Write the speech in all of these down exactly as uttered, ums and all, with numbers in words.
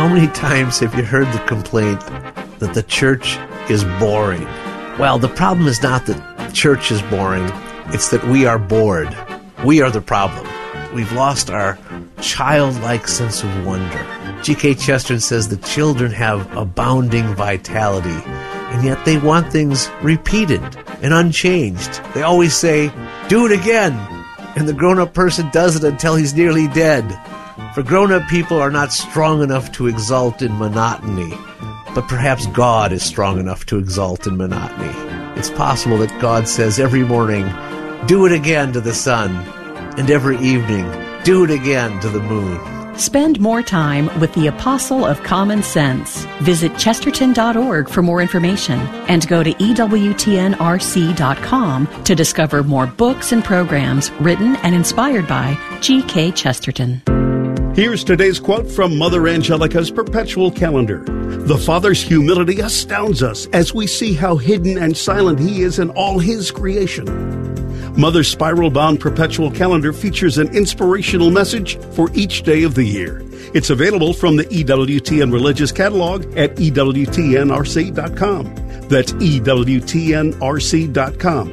How many times have you heard the complaint that the church is boring? Well, the problem is not that church is boring. It's that we are bored. We are the problem. We've lost our childlike sense of wonder. G K Chesterton says the children have abounding vitality, and yet they want things repeated and unchanged. They always say, do it again, and the grown-up person does it until he's nearly dead. For grown-up people are not strong enough to exult in monotony, but perhaps God is strong enough to exult in monotony. It's possible that God says every morning, do it again to the sun, and every evening, do it again to the moon. Spend more time with the Apostle of Common Sense. Visit chesterton dot org for more information and go to E W T N R C dot com to discover more books and programs written and inspired by G K Chesterton. Here's today's quote from Mother Angelica's Perpetual Calendar. The Father's humility astounds us as we see how hidden and silent He is in all His creation. Mother's spiral-bound Perpetual Calendar features an inspirational message for each day of the year. It's available from the E W T N Religious Catalog at E W T N R C dot com. That's E W T N R C dot com.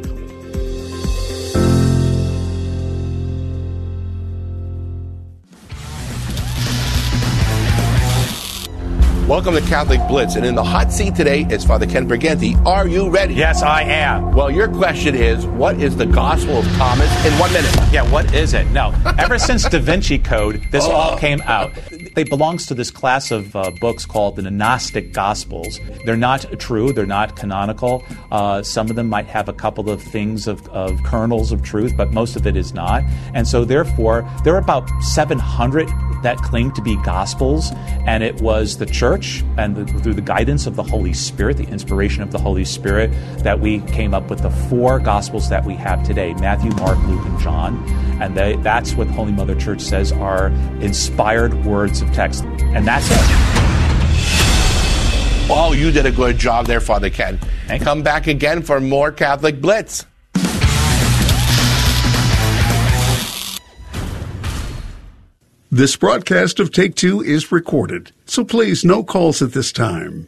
Welcome to Catholic Blitz, and in the hot seat today is Father Ken Briganti. Are you ready? Yes, I am. Well, your question is, what is the Gospel of Thomas in one minute? Yeah, what is it? No, ever since Da Vinci Code, this oh. all came out. It belongs to this class of uh, books called the Gnostic Gospels. They're not true. They're not canonical. Uh, some of them might have a couple of things of, of kernels of truth, but most of it is not. And so, therefore, there are about seven hundred that claim to be Gospels, and it was the Church and the, through the guidance of the Holy Spirit, the inspiration of the Holy Spirit, that we came up with the four Gospels that we have today, Matthew, Mark, Luke, and John. And they, that's what the Holy Mother Church says are inspired words of text. And that's it. Oh, you did a good job there, Father Ken. Thank Come you. back again for more Catholic Blitz. This broadcast of Take Two is recorded, so please no calls at this time.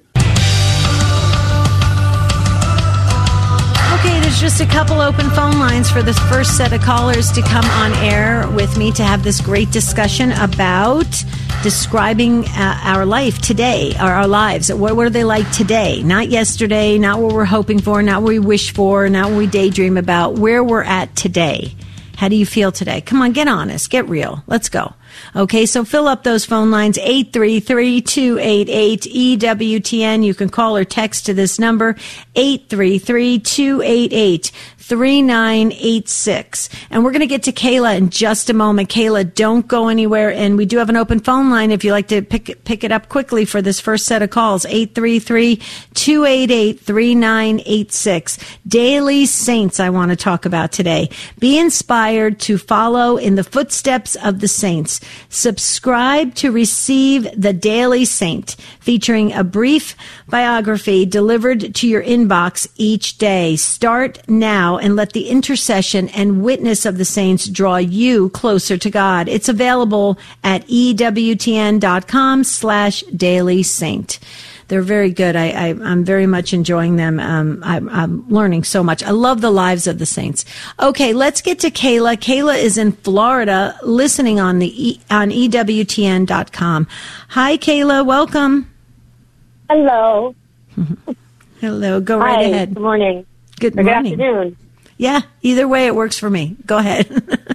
Okay, there's just a couple open phone lines for this first set of callers to come on air with me to have this great discussion about describing uh, our life today, or our lives. What, what are they like today? Not yesterday, not what we're hoping for, not what we wish for, not what we daydream about, where we're at today. How do you feel today? Come on, get honest, get real. Let's go. Okay, so fill up those phone lines, eight three three, two eight eight, E W T N. You can call or text to this number, eight three three, two eight eight, three nine eight six. And we're going to get to Kayla in just a moment. Kayla, don't go anywhere. And we do have an open phone line if you'd like to pick, pick it up quickly for this first set of calls, eight three three, two eight eight, three nine eight six. Daily Saints I want to talk about today. Be inspired to follow in the footsteps of the saints. Subscribe to receive the Daily Saint, featuring a brief biography delivered to your inbox each day. Start now and let the intercession and witness of the saints draw you closer to God. It's available at ewtn.com slash daily saint. They're very good. I, I, I'm very much enjoying them. Um, I, I'm learning so much. I love the lives of the saints. Okay, let's get to Kayla. Kayla is in Florida, listening on the e, on E W T N dot com. Hi, Kayla. Welcome. Hello. Hello. Go right Hi, ahead. Good morning. Good or morning. Good afternoon. Yeah, either way it works for me. Go ahead.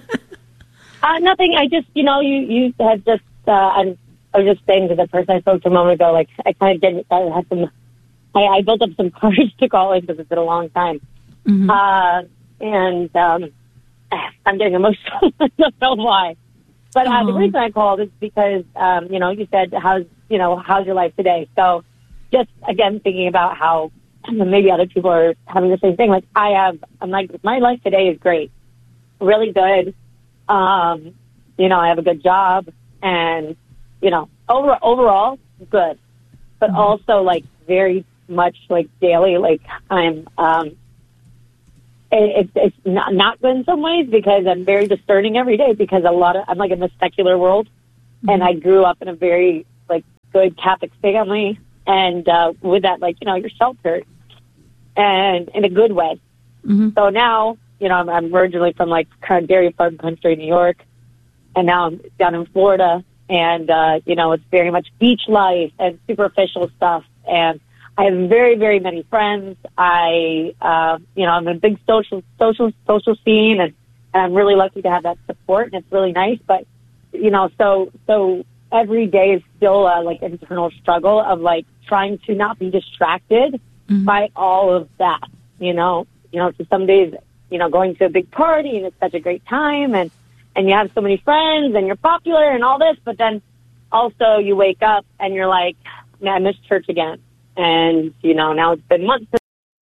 uh, nothing. I just, you know, you, you had just, uh, I'm, I was just saying to the person I spoke to a moment ago, like, I kind of didn't, I had some, I, I built up some courage to call in because it's been a long time. Mm-hmm. Uh, and, um, I'm getting emotional. I don't know why. But uh, the reason I called is because, um, you know, you said, how's, you know, how's your life today? So just, again, thinking about how maybe other people are having the same thing. Like, I have, I'm like, my life today is great. Really good. Um, you know, I have a good job and, you know, over, overall, good. But mm-hmm. also, like, very much, like, daily, like, I'm, um, it, it's, it's not, not good in some ways because I'm very discerning every day because a lot of, I'm, like, in the secular world, mm-hmm. and I grew up in a very, like, good Catholic family, and uh, with that, like, you know, you're sheltered, and in a good way. Mm-hmm. So now, you know, I'm, I'm originally from, like, kind of dairy farm country, New York, and now I'm down in Florida, and, uh, you know, it's very much beach life and superficial stuff, and I have very, very many friends. I, uh, you know, I'm in a big social, social, social scene, and, and I'm really lucky to have that support, and it's really nice. But, you know, so, so every day is still a, like, internal struggle of, like, trying to not be distracted mm-hmm. by all of that, you know. You know, so some days, you know, going to a big party, and it's such a great time, and, and you have so many friends, and you're popular and all this, but then also you wake up, and you're like, man, I miss church again. And, you know, now it's been months.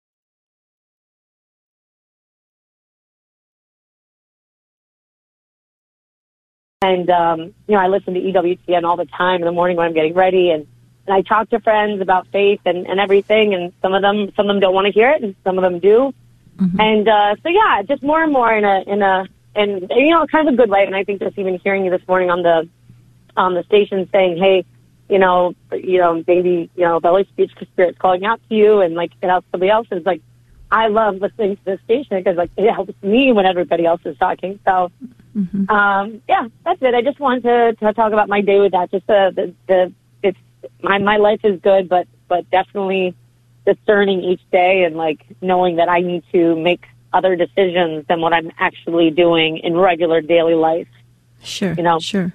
And, um, you know, I listen to E W T N all the time in the morning when I'm getting ready. And, and I talk to friends about faith and, and everything. And some of them, some of them don't want to hear it, and some of them do. Mm-hmm. And uh, so, yeah, just more and more in a, in a, and, you know, kind of a good way. And I think just even hearing you this morning on the, on the station saying, hey, you know, you know, maybe, you know, the Holy Spirit's calling out to you, and, like, it helps somebody else. It's like, I love listening to this station because, like, it helps me when everybody else is talking. So, mm-hmm. um, yeah, that's it. I just wanted to, to talk about my day with that. Just the, the, the it's, my, my life is good, but, but definitely discerning each day and, like, knowing that I need to make other decisions than what I'm actually doing in regular daily life. Sure. You know? Sure.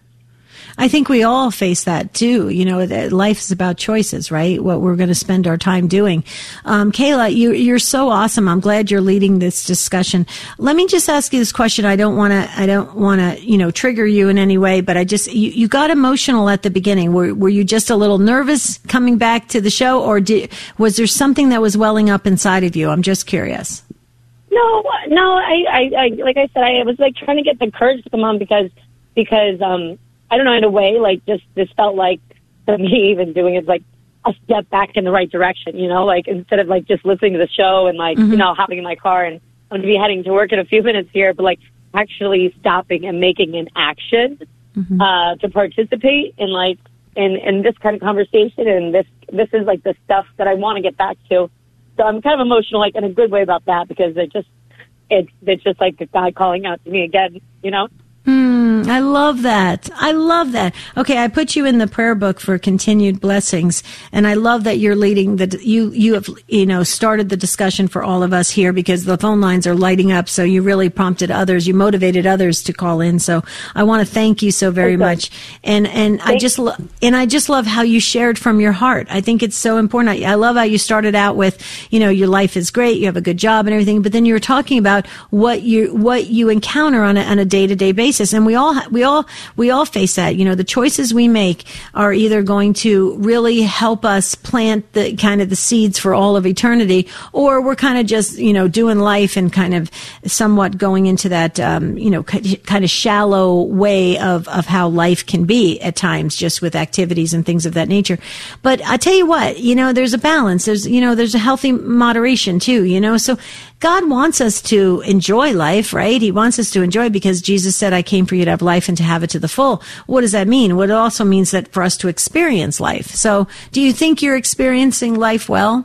I think we all face that too. You know, life is about choices, right? What we're going to spend our time doing. Um, Kayla, you, you're so awesome. I'm glad you're leading this discussion. Let me just ask you this question. I don't want to, I don't want to, you know, trigger you in any way, but I just, you, you got emotional at the beginning. Were, were you just a little nervous coming back to the show, or did, was there something that was welling up inside of you? I'm just curious. No, no, I, I, I like I said, I was like trying to get the courage to come on because, because, um, I don't know, in a way, like, just, this felt like, to me, even doing it, like, a step back in the right direction, you know, like, instead of, like, just listening to the show and, like, mm-hmm. you know, hopping in my car, and I'm going to be heading to work in a few minutes here, but, like, actually stopping and making an action mm-hmm. uh, to participate in, like, in, in this kind of conversation, and this, this is, like, the stuff that I want to get back to. So I'm kind of emotional, like, in a good way about that, because it just, it's, it's just, like, a guy calling out to me again, you know? Mm, I love that. I love that. Okay, I put you in the prayer book for continued blessings, and I love that you're leading the, you, you have, you know, started the discussion for all of us here, because the phone lines are lighting up, so you really prompted others, you motivated others to call in, so I want to thank you so very okay. much. And, and Thanks. I just, lo- and I just love how you shared from your heart. I think it's so important. I, I love how you started out with, you know, your life is great, you have a good job and everything, but then you were talking about what you, what you encounter on a, on a day-to-day basis. And we all, we all, we all face that. You know, the choices we make are either going to really help us plant the kind of the seeds for all of eternity, or we're kind of just, you know, doing life and kind of somewhat going into that, um, you know, kind of shallow way of, of how life can be at times, just with activities and things of that nature. But I tell you what, you know, there's a balance. There's, you know, there's a healthy moderation too, you know, so God wants us to enjoy life, right? He wants us to enjoy, because Jesus said, I came for you to have life and to have it to the full. What does that mean? Well, it also means that for us to experience life. So do you think you're experiencing life well?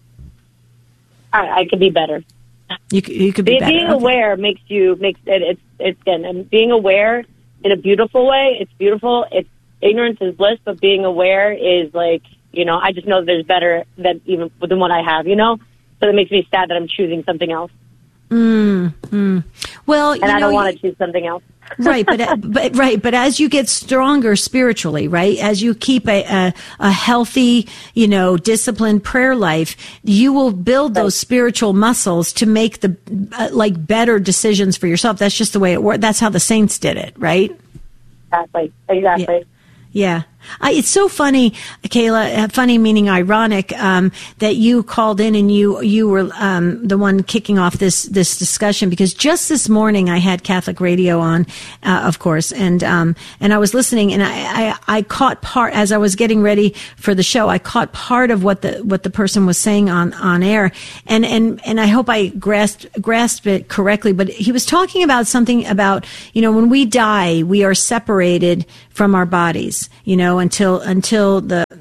I, I could be better. You, you could be Be, better. Being okay. aware makes you, makes it, it's, it's, and, and being aware in a beautiful way, it's beautiful. It's, ignorance is bliss, but being aware is like, you know, I just know there's better than even than what I have, you know? So that makes me sad that I'm choosing something else. Mm, mm. Well, and you I know, don't want to choose something else. right, but but right, but as you get stronger spiritually, right, as you keep a a, a healthy, you know, disciplined prayer life, you will build those right. spiritual muscles to make the uh, like better decisions for yourself. That's just the way it works. That's how the saints did it, right? Exactly. Exactly. Yeah. Yeah. I, it's so funny, Kayla, funny meaning ironic, um, that you called in and you, you were, um, the one kicking off this, this discussion, because just this morning I had Catholic radio on, uh, of course, and, um, and I was listening, and I, I, I caught part, as I was getting ready for the show, I caught part of what the, what the person was saying on, on air, and, and, and I hope I grasped, grasped it correctly, but he was talking about something about, you know, when we die, we are separated from our bodies, you know, until until the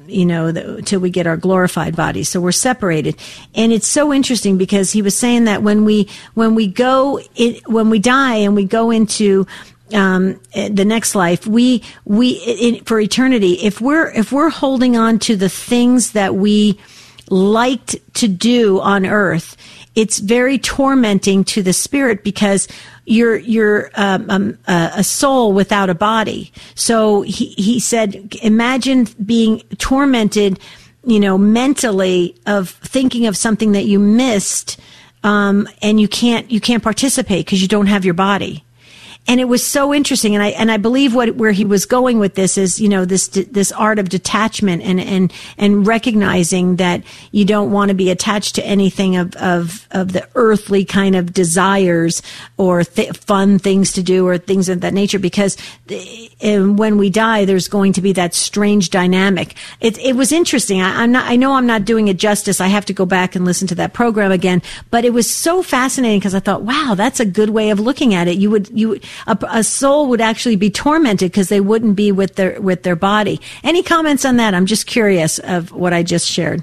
you know, the, till we get our glorified bodies. So we're separated. And it's so interesting because he was saying that when we, when we go, it, when we die and we go into, um, the next life, we, we, it, for eternity, if we're, if we're holding on to the things that we liked to do on earth, it's very tormenting to the spirit because you're, you're, um, um, uh, a soul without a body. So he, he said, imagine being tormented, you know, mentally of thinking of something that you missed, um, and you can't, you can't participate because you don't have your body. And it was so interesting, and I and I believe what where he was going with this is, you know, this this art of detachment and and and recognizing that you don't want to be attached to anything of of of the earthly kind of desires or th- fun things to do or things of that nature, because th- when we die, there's going to be that strange dynamic. It it was interesting. I, I'm not. I know I'm not doing it justice. I have to go back and listen to that program again. But it was so fascinating because I thought, wow, that's a good way of looking at it. You would you. A, a soul would actually be tormented because they wouldn't be with their with their body. Any comments on that? I'm just curious of what I just shared.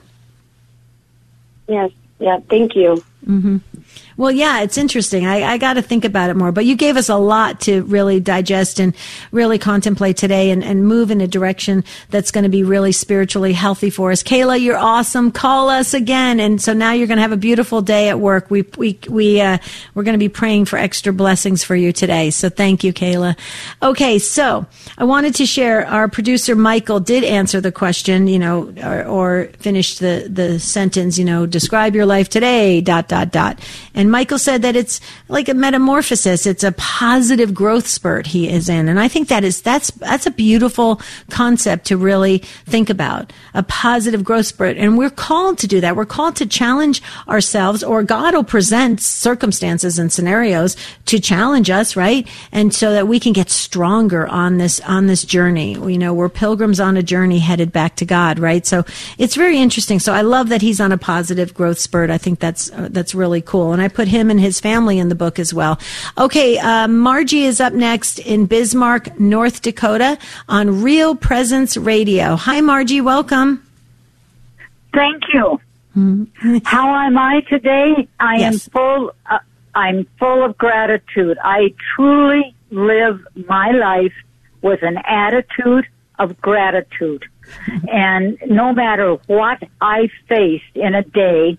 Yes. Yeah. Thank you. Mm-hmm. Well, yeah, it's interesting. I, I got to think about it more. But you gave us a lot to really digest and really contemplate today and, and move in a direction that's going to be really spiritually healthy for us. Kayla, you're awesome. Call us again. And so now you're going to have a beautiful day at work. We, we, we, uh, we're going to be praying for extra blessings for you today. So thank you, Kayla. Okay. So I wanted to share, our producer, Michael, did answer the question, you know, or, or finish the, the sentence, you know, describe your life today, dot, dot, dot. And Michael said that it's like a metamorphosis. It's a positive growth spurt he is in. And I think that is, that's, that's a beautiful concept to really think about, a positive growth spurt. And we're called to do that. We're called to challenge ourselves, or God will present circumstances and scenarios to challenge us, right? And so that we can get stronger on this, on this journey. You know, we're pilgrims on a journey headed back to God, right? So it's very interesting. So I love that he's on a positive growth spurt. I think that's, uh, that's really cool. And I put him and his family in the book as well. Okay, uh, Margie is up next in Bismarck, North Dakota on Real Presence Radio. Hi, Margie. Welcome. Thank you. Mm-hmm. How am I today? I yes. am full. Uh, I'm full of gratitude. I truly live my life with an attitude of gratitude. Mm-hmm. And no matter what I faced in a day,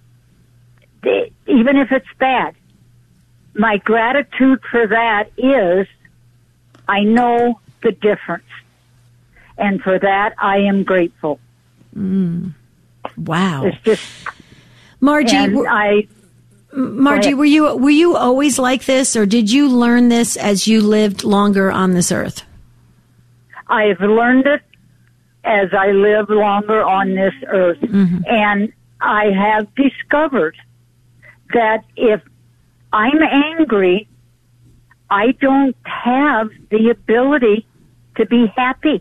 even if it's bad, my gratitude for that is I know the difference. And for that, I am grateful. Mm. Wow. It's just, Margie, and I, Margie, were you, were you always like this, or did you learn this as you lived longer on this earth? I've learned it as I live longer on this earth. Mm-hmm. And I have discovered that if I'm angry, I don't have the ability to be happy.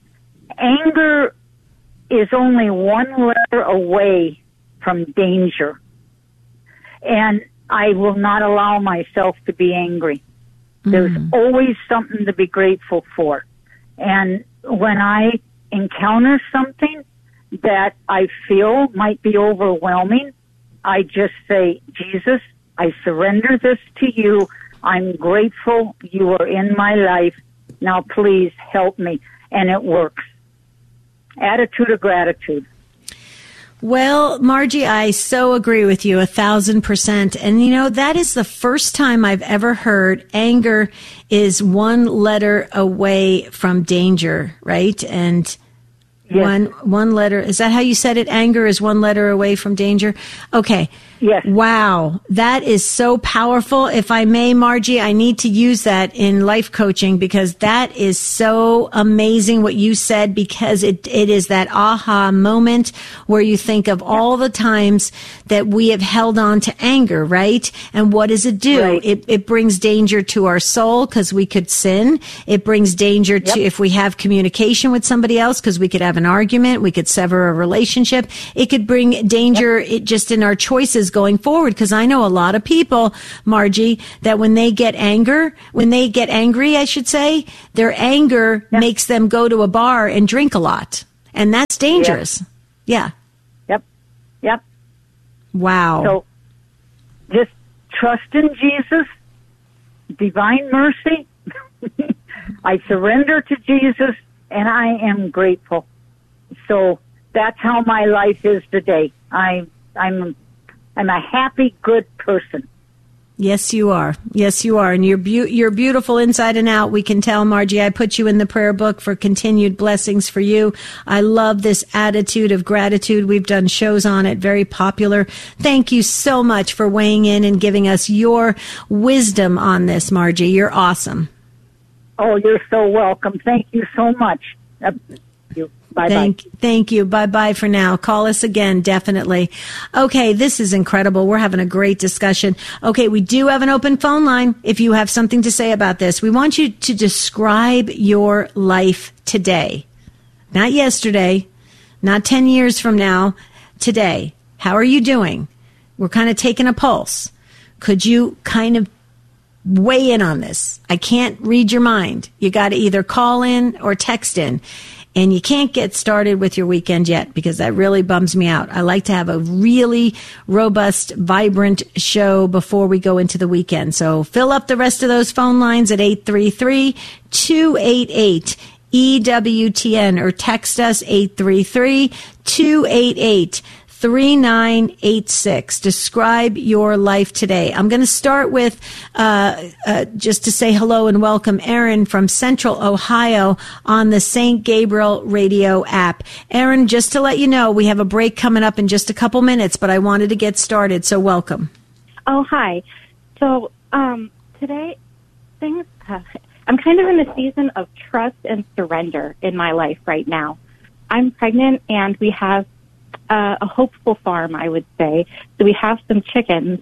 Anger is only one letter away from danger. And I will not allow myself to be angry. Mm. There's always something to be grateful for. And when I encounter something that I feel might be overwhelming, I just say, Jesus, I surrender this to you. I'm grateful you are in my life. Now please help me. And it works. Attitude of gratitude. Well, Margie, I so agree with you a thousand percent. And you know, that is the first time I've ever heard anger is one letter away from danger, right? And Yes. One one letter. Is that how you said it? Anger is one letter away from danger. Okay. Yes. Wow. That is so powerful. If I may, Margie, I need to use that in life coaching because that is so amazing what you said, because it, it is that aha moment where you think of all the times that we have held on to anger, right? And what does it do? Right. It, it brings danger to our soul because we could sin. It brings danger to yep. if we have communication with somebody else because we could have an argument. We could sever a relationship. It could bring danger yep. it, just in our choices going forward, because I know a lot of people, Margie, that when they get anger, when they get angry, I should say, their anger yeah. makes them go to a bar and drink a lot. And that's dangerous. Yeah. Yep. Yep. Wow. So just trust in Jesus, divine mercy. I surrender to Jesus, and I am grateful. So that's how my life is today. I, I'm, I'm a happy, good person. Yes, you are. Yes, you are. And you're, be- you're beautiful inside and out. We can tell, Margie. I put you in the prayer book for continued blessings for you. I love this attitude of gratitude. We've done shows on it, very popular. Thank you so much for weighing in and giving us your wisdom on this, Margie. You're awesome. Oh, you're so welcome. Thank you so much. Uh, you. Bye-bye. Thank, thank you. Bye-bye for now. Call us again, definitely. Okay, this is incredible. We're having a great discussion. Okay, we do have an open phone line if you have something to say about this. We want you to describe your life today. Not yesterday, not ten years from now, today. How are you doing? We're kind of taking a pulse. Could you kind of weigh in on this? I can't read your mind. You got to either call in or text in. And you can't get started with your weekend yet because that really bums me out. I like to have a really robust, vibrant show before we go into the weekend. So fill up the rest of those phone lines at eight three three, two eight eight, E W T N or text us eight three three, two eight eight, three nine eight six. Describe your life today. I'm going to start with, uh, uh, just to say hello and welcome Aaron from Central Ohio on the Saint Gabriel radio app. Aaron, just to let you know, we have a break coming up in just a couple minutes, but I wanted to get started, so welcome. Oh, hi. So, um, today, things, uh, I'm kind of in the season of trust and surrender in my life right now. I'm pregnant and we have Uh, a hopeful farm, I would say. So we have some chickens.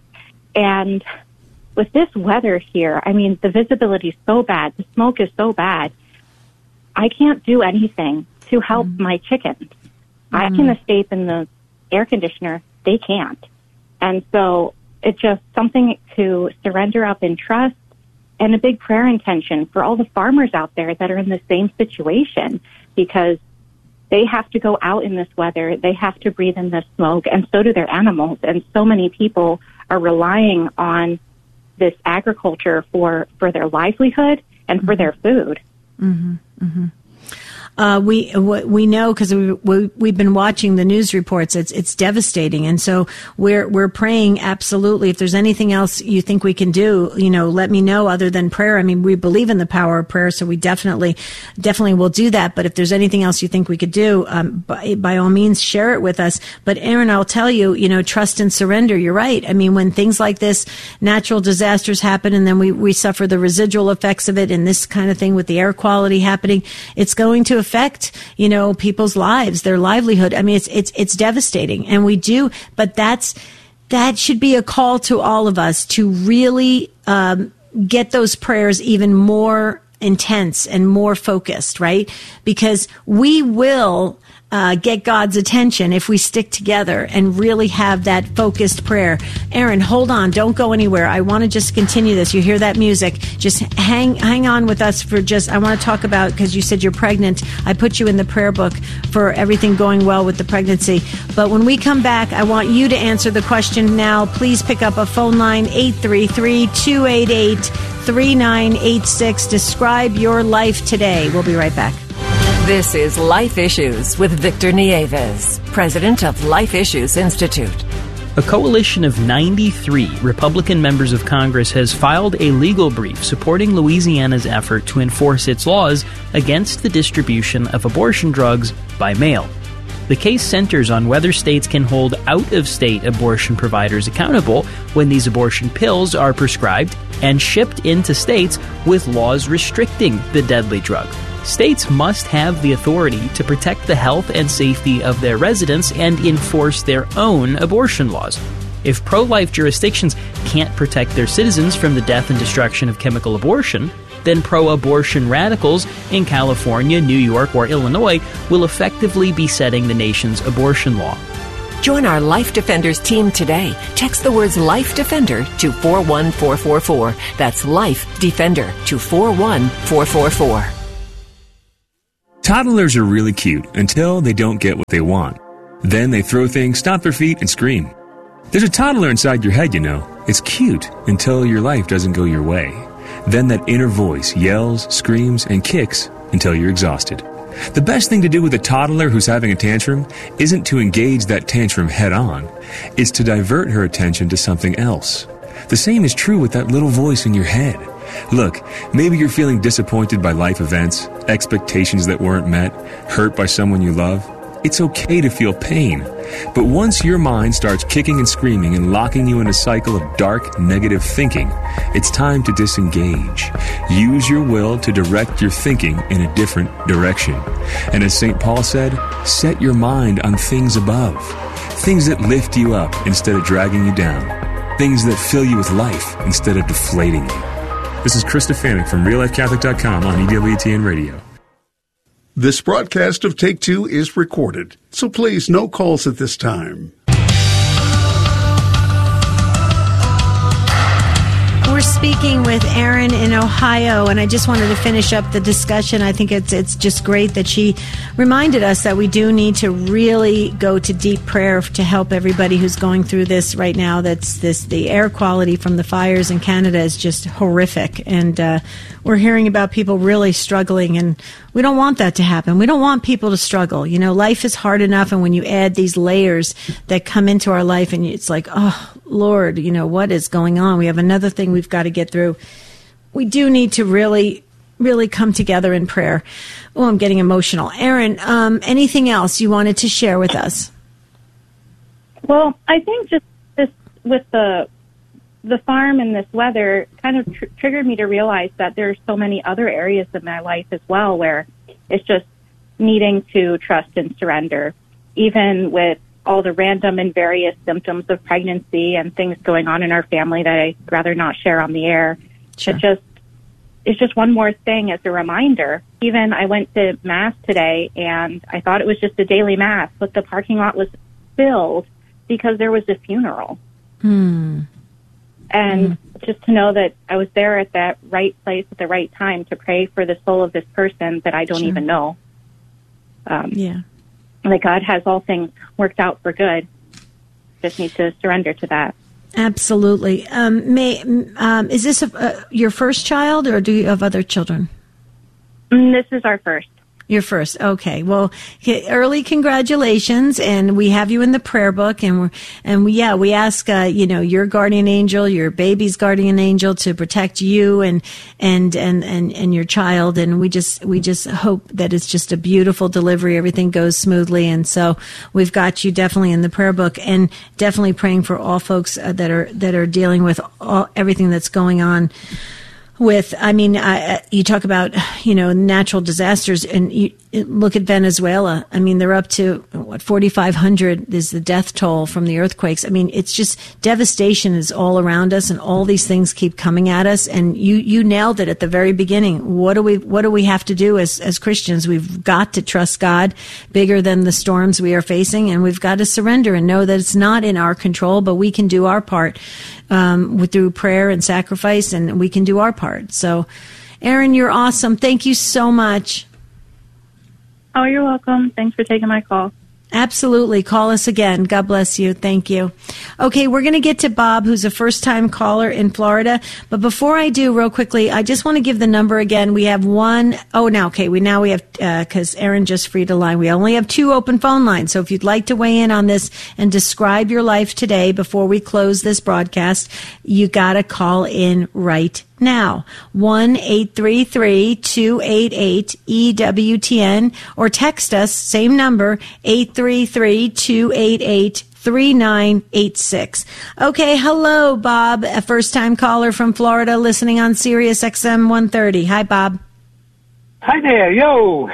And with this weather here, I mean, the visibility is so bad. The smoke is so bad. I can't do anything to help mm. my chickens. Mm. I can escape in the air conditioner. They can't. And so it's just something to surrender up in trust and a big prayer intention for all the farmers out there that are in the same situation, because they have to go out in this weather. They have to breathe in this smoke, and so do their animals. And so many people are relying on this agriculture for, for their livelihood and for their food. Mm-hmm. Mm-hmm. Uh, we we know because we, we we've been watching the news reports. It's it's devastating, and so we're we're praying absolutely. If there's anything else you think we can do, you know, let me know other than prayer. I mean, we believe in the power of prayer, so we definitely definitely will do that. But if there's anything else you think we could do, um, by, by all means, share it with us. But Aaron, I'll tell you, you know, trust and surrender. You're right. I mean, when things like this, natural disasters happen, and then we we suffer the residual effects of it, and this kind of thing with the air quality happening, it's going to affect, you know, people's lives, their livelihood. I mean, it's, it's, it's devastating, and we do, but that's, that should be a call to all of us to really, um, get those prayers even more intense and more focused, right? Because we will, Uh, get God's attention if we stick together and really have that focused prayer. Aaron, hold on. Don't go anywhere. I want to just continue this. You hear that music. Just hang hang on with us for just, I want to talk about, because you said you're pregnant. I put you in the prayer book for everything going well with the pregnancy. But when we come back, I want you to answer the question now. Please pick up a phone line, eight three three, two eight eight, three nine eight six. Describe your life today. We'll be right back. This is Life Issues with Victor Nieves, president of Life Issues Institute. A coalition of ninety-three Republican members of Congress has filed a legal brief supporting Louisiana's effort to enforce its laws against the distribution of abortion drugs by mail. The case centers on whether states can hold out-of-state abortion providers accountable when these abortion pills are prescribed and shipped into states with laws restricting the deadly drug. States must have the authority to protect the health and safety of their residents and enforce their own abortion laws. If pro-life jurisdictions can't protect their citizens from the death and destruction of chemical abortion, then pro-abortion radicals in California, New York, or Illinois will effectively be setting the nation's abortion law. Join our Life Defenders team today. Text the words Life Defender to four one four four four. That's Life Defender to four one four four four. Toddlers are really cute until they don't get what they want. Then they throw things, stomp their feet, and scream. There's a toddler inside your head, you know. It's cute until your life doesn't go your way. Then that inner voice yells, screams, and kicks until you're exhausted. The best thing to do with a toddler who's having a tantrum isn't to engage that tantrum head on. It's to divert her attention to something else. The same is true with that little voice in your head. Look, maybe you're feeling disappointed by life events, expectations that weren't met, hurt by someone you love. It's okay to feel pain. But once your mind starts kicking and screaming and locking you in a cycle of dark, negative thinking, it's time to disengage. Use your will to direct your thinking in a different direction. And as Saint Paul said, set your mind on things above. Things that lift you up instead of dragging you down. Things that fill you with life instead of deflating you. This is Chris Stefanick from real life catholic dot com on E W T N Radio. This broadcast of Take Two is recorded, so please no calls at this time. We're speaking with Erin in Ohio, and I just wanted to finish up the discussion. I think it's it's just great that she reminded us that we do need to really go to deep prayer to help everybody who's going through this right now. That's this the air quality from the fires in Canada is just horrific, and uh, we're hearing about people really struggling, and we don't want that to happen. We don't want people to struggle. You know, life is hard enough, and when you add these layers that come into our life, and it's like, oh, Lord, you know, what is going on? We have another thing we've got to get through. We do need to really, really come together in prayer. Oh, I'm getting emotional. Erin, um, anything else you wanted to share with us? Well, I think just this with the the farm and this weather kind of tr- triggered me to realize that there's so many other areas of my life as well where it's just needing to trust and surrender, even with all the random and various symptoms of pregnancy and things going on in our family that I'd rather not share on the air. Sure. It just, it's just one more thing as a reminder. Even I went to Mass today, and I thought it was just a daily Mass, but the parking lot was filled because there was a funeral. Hmm. And mm. just to know that I was there at that right place at the right time to pray for the soul of this person that I don't Sure. even know. Um, yeah. That God has all things worked out for good. Just need to surrender to that. Absolutely. Um, may, um, is this a, uh, your first child, or do you have other children? Mm, this is our first. Your first. Okay. Well, early congratulations, and we have you in the prayer book, and we're, and we, yeah, we ask, uh, you know, your guardian angel, your baby's guardian angel to protect you and, and, and, and, and your child. And we just, we just hope that it's just a beautiful delivery. Everything goes smoothly. And so we've got you definitely in the prayer book, and definitely praying for all folks uh, that are, that are dealing with all, everything that's going on. With, I mean, I, you talk about, you know, natural disasters, and you look at Venezuela. I mean, they're up to, what, forty-five hundred is the death toll from the earthquakes. I mean, it's just, devastation is all around us, and all these things keep coming at us. And you, you nailed it at the very beginning. What do we, what do we have to do as, as Christians? We've got to trust God bigger than the storms we are facing, and we've got to surrender and know that it's not in our control, but we can do our part. Um, with, through prayer and sacrifice, and we can do our part. So, Erin, you're awesome. Thank you so much. Oh, you're welcome. Thanks for taking my call. Absolutely. Call us again. God bless you. Thank you. Okay, we're going to get to Bob, who's a first-time caller in Florida. But before I do, real quickly, I just want to give the number again. We have one, oh, now, okay, we now we have, because uh, Erin just freed a line. We only have two open phone lines. So if you'd like to weigh in on this and describe your life today before we close this broadcast, you got to call in right now. one eight three three two eight eight E W T N, or text us, same number, eight three three two eight eight three nine eight six. Okay, hello, Bob, a first-time caller from Florida listening on Sirius X M one thirty. Hi, Bob. Hi there, yo.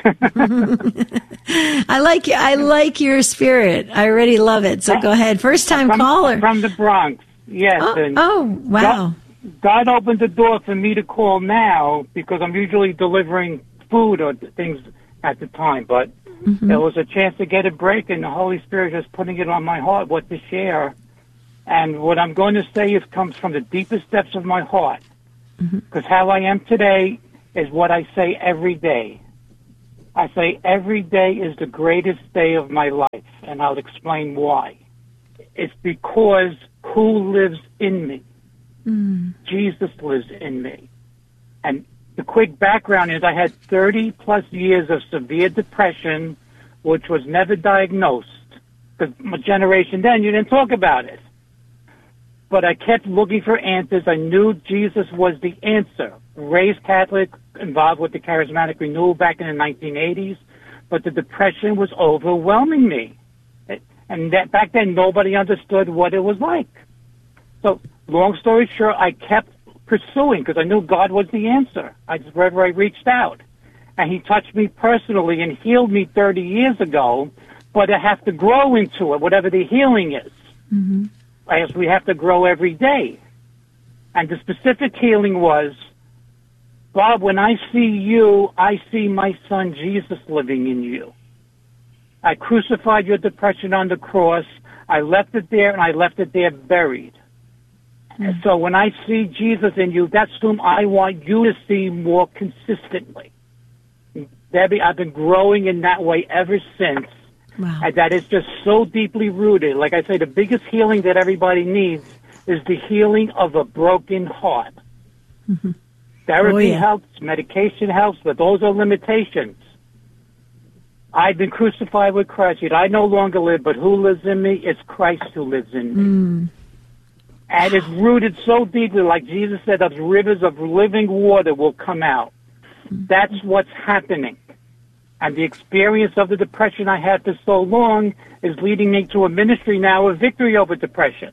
I like I like your spirit. I already love it. So go ahead. First-time from, caller. From the Bronx, yes. Oh, and oh wow. God, God opened the door for me to call now because I'm usually delivering food or things at the time, but mm-hmm. there was a chance to get a break, and the Holy Spirit is putting it on my heart what to share. And what I'm going to say is comes from the deepest depths of my heart, because mm-hmm. how I am today is what I say every day. I say every day is the greatest day of my life, and I'll explain why. It's because who lives in me? Mm. Jesus lives in me. And the quick background is I had thirty plus years of severe depression, which was never diagnosed. Because my generation then, you didn't talk about it. But I kept looking for answers. I knew Jesus was the answer. Raised Catholic, involved with the Charismatic Renewal back in the nineteen eighties, but the depression was overwhelming me. And that back then, nobody understood what it was like. So, long story short, I kept pursuing because I knew God was the answer. I just, wherever I reached out. And he touched me personally and healed me thirty years ago, but I have to grow into it, whatever the healing is. Mm-hmm. As we have to grow every day. And the specific healing was, Bob, when I see you, I see my son Jesus living in you. I crucified your depression on the cross. I left it there, and I left it there buried. Mm-hmm. And so when I see Jesus in you, that's whom I want you to see more consistently. Debbie, I've been growing in that way ever since. Wow. And that is just so deeply rooted. Like I say, the biggest healing that everybody needs is the healing of a broken heart. Mm-hmm. Therapy oh, yeah. helps, medication helps, but those are limitations. I've been crucified with Christ, yet I no longer live, but who lives in me? It's Christ who lives in me. Mm. And it's rooted so deeply, like Jesus said, those rivers of living water will come out. Mm. That's what's happening. And the experience of the depression I had for so long is leading me to a ministry now of victory over depression.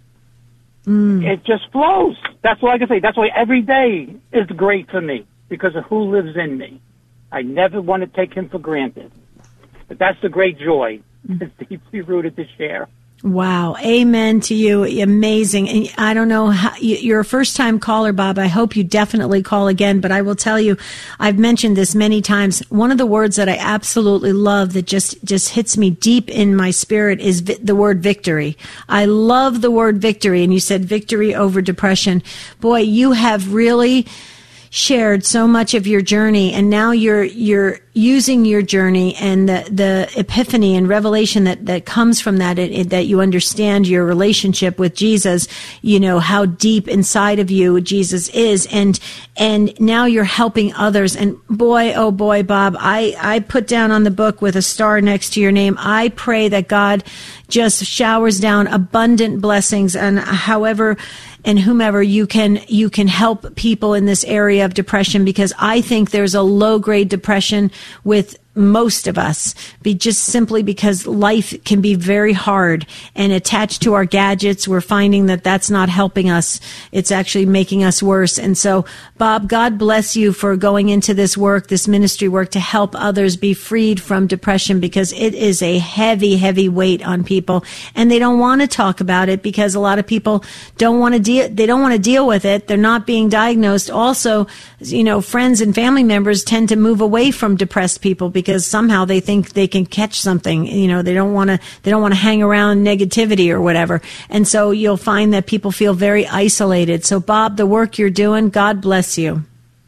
Mm. It just flows. That's what I can say. That's why every day is great for me, because of who lives in me. I never want to take him for granted. But that's the great joy. Mm. It's deeply rooted to share. Wow. Amen to you. Amazing. And I don't know how, you're a first time caller, Bob. I hope you definitely call again, but I will tell you, I've mentioned this many times. One of the words that I absolutely love that just, just hits me deep in my spirit is vi- the word victory. I love the word victory. And you said victory over depression. Boy, you have really shared so much of your journey, and now you're you're using your journey and the the epiphany and revelation that that comes from that, it, it, that you understand your relationship with Jesus, you know how deep inside of you Jesus is, and and now you're helping others. And boy, oh boy, Bob, I I put down on the book with a star next to your name, I pray that God just showers down abundant blessings, and however and whomever you can you can help people in this area of depression, because I think there's a low grade depression with most of us, be just simply because life can be very hard, and attached to our gadgets, we're finding that that's not helping us. It's actually making us worse. And so, Bob, God bless you for going into this work, this ministry work, to help others be freed from depression, because it is a heavy, heavy weight on people, and they don't want to talk about it because a lot of people don't want to deal, they don't want to deal with it. They're not being diagnosed. Also, you know, friends and family members tend to move away from depressed people because somehow they think they can catch something. You know, they don't want to, they don't want to hang around negativity or whatever. And so you'll find that people feel very isolated. So, Bob, the work you're doing, God bless you.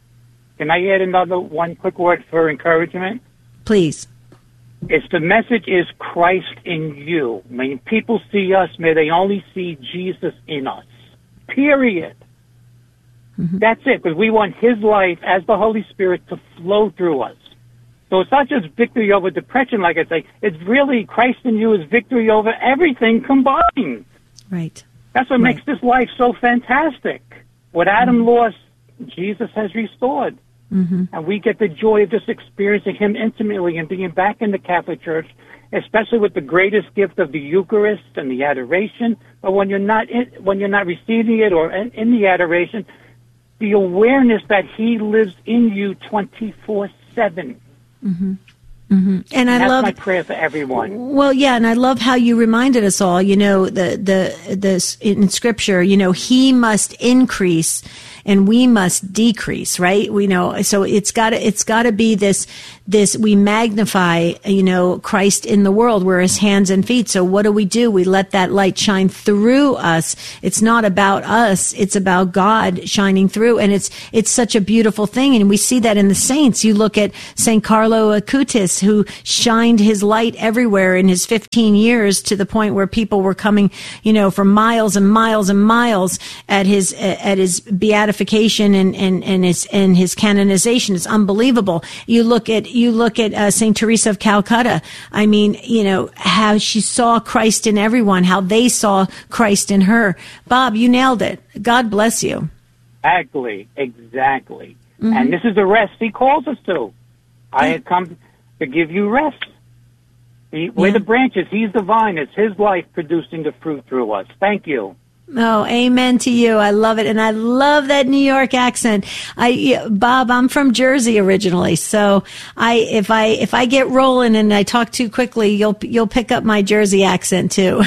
Can I add another one quick word for encouragement? Please. It's the message is Christ in you. When people see us, may they only see Jesus in us. Period. Mm-hmm. That's it, because we want his life as the Holy Spirit to flow through us. So it's not just victory over depression, like I say. It's really Christ in you is victory over everything combined. Right. That's what right. makes this life so fantastic. What Adam mm-hmm. lost, Jesus has restored. Mm-hmm. And we get the joy of just experiencing him intimately and being back in the Catholic Church, especially with the greatest gift of the Eucharist and the adoration. But when you're not in, when you're not receiving it or in, in the adoration, the awareness that he lives in you twenty-four seven. Mm-hmm. Mm-hmm. And I That's love my prayer for everyone. Well, yeah, and I love how you reminded us all. You know, the the the in Scripture, you know, he must increase and we must decrease, right? We know, so it's got to, it's got to be this, this, we magnify, you know, Christ in the world. We're his hands and feet. So what do we do? We let that light shine through us. It's not about us. It's about God shining through. And it's, it's such a beautiful thing. And we see that in the saints. You look at Saint Carlo Acutis, who shined his light everywhere in his fifteen years to the point where people were coming, you know, for miles and miles and miles at his, at his beatification and, and, and his, and his canonization. It's unbelievable. You look at, you look at uh, Saint Teresa of Calcutta. I mean, you know, how she saw Christ in everyone, how they saw Christ in her. Bob, you nailed it. God bless you. Exactly, exactly. Mm-hmm. And this is the rest he calls us to. I had come to give you rest. He, we're Yeah. the branches. He's the vine. It's his life producing the fruit through us. Thank you. Oh, amen to you. I love it. And I love that New York accent. I, Bob, I'm from Jersey originally. So I, if I, if I get rolling and I talk too quickly, you'll, you'll pick up my Jersey accent too.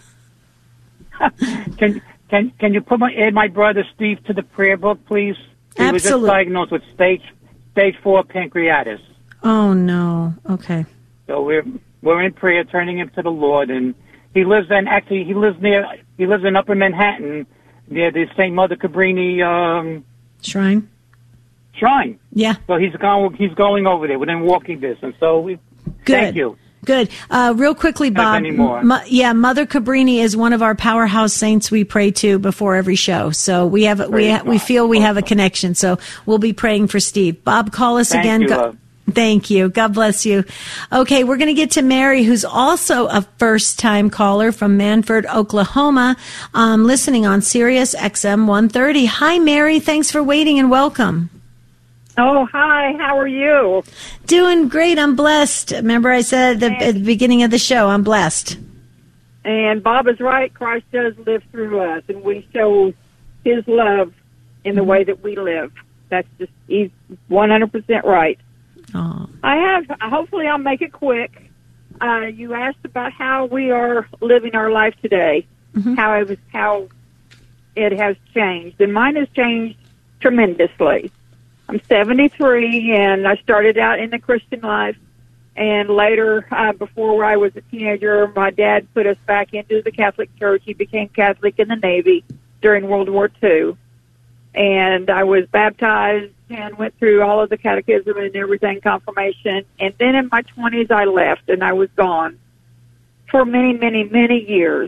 Can, can, can you put my, add my brother Steve to the prayer book, please? He was just Absolutely. diagnosed with stage, stage four pancreatitis. Oh no. Okay. So we're, we're in prayer, turning him to the Lord, and he lives in, actually, he lives near, he lives in Upper Manhattan, near the Saint Mother Cabrini, um, Shrine. shrine. Yeah. So he's going, he's going over there within walking distance. So we, Good. thank you. Good. Uh, real quickly, Bob. any more. Mo- yeah, Mother Cabrini is one of our powerhouse saints we pray to before every show. So we have, we Praise ha- we feel we have a connection. So we'll be praying for Steve. Bob, call us Thank again. you, Go- love. Thank you. God bless you. Okay, we're going to get to Mary, who's also a first-time caller from Manford, Oklahoma, um, listening on Sirius X M one thirty. Hi, Mary. Thanks for waiting and welcome. Oh, hi. How are you? Doing great. I'm blessed. Remember I said at the, at the beginning of the show, I'm blessed. And Bob is right. Christ does live through us, and we show his love in the way that we live. That's just, he's one hundred percent right. Oh. I have, hopefully I'll make it quick. Uh, you asked about how we are living our life today, mm-hmm. how it was, how it has changed. And mine has changed tremendously. I'm seventy-three, and I started out in the Christian life. And later, uh, before I was a teenager, my dad put us back into the Catholic Church. He became Catholic in the Navy during World War Two. And I was baptized and went through all of the catechism and everything, confirmation. And then in my twenties, I left, and I was gone for many, many, many years.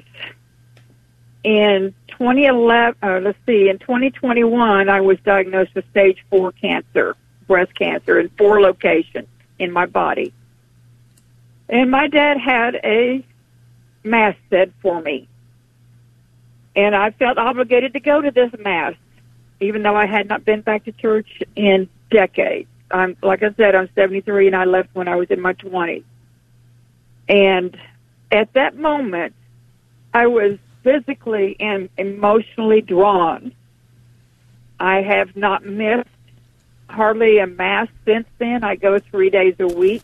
In twenty eleven, uh, let's see, in twenty twenty-one, I was diagnosed with stage four cancer, breast cancer, in four locations in my body. And my dad had a mass said for me. And I felt obligated to go to this mass, even though I had not been back to church in decades. I'm, like I said, I'm seventy-three, and I left when I was in my twenties. And at that moment, I was physically and emotionally drawn. I have not missed hardly a mass since then. I go three days a week,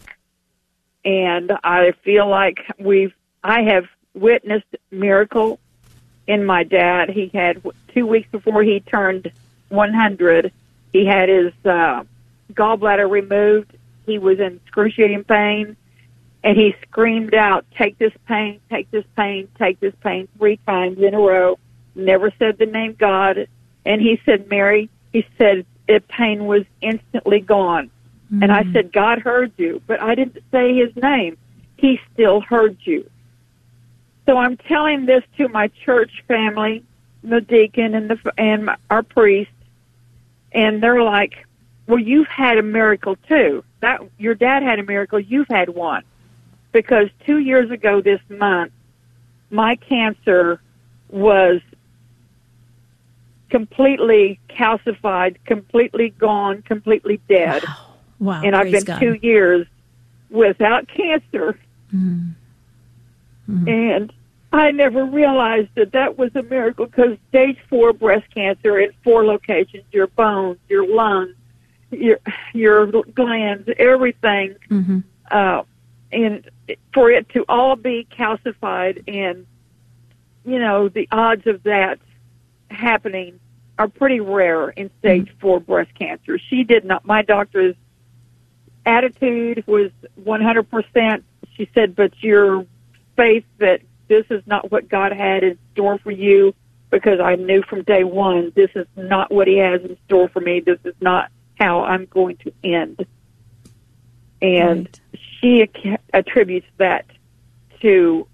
and I feel like we've, I have witnessed miracle in my dad. He had, two weeks before he turned one hundred, he had his uh, gallbladder removed. He was in excruciating pain, and he screamed out, "Take this pain, take this pain, take this pain," three times in a row. Never said the name God. And he said, "Mary," he said, "the pain was instantly gone." Mm-hmm. And I said, "God heard you," but I didn't say his name. He still heard you. So I'm telling this to my church family, the deacon and the and our priest, and they're like, "Well, you've had a miracle too. That your dad had a miracle. You've had one." Because two years ago this month, my cancer was completely calcified, completely gone, completely dead. Wow. Wow. And I've been God. two years without cancer. Mm. Mm. And I never realized that that was a miracle, because stage four breast cancer in four locations, your bones, your lungs, your your glands, everything, mm-hmm. uh, and for it to all be calcified, and, you know, the odds of that happening are pretty rare in stage mm-hmm. four breast cancer. She did not. My doctor's attitude was one hundred percent. She said, but your faith that this is not what God had in store for you, because I knew from day one, this is not what he has in store for me. This is not how I'm going to end. And right. she attributes that to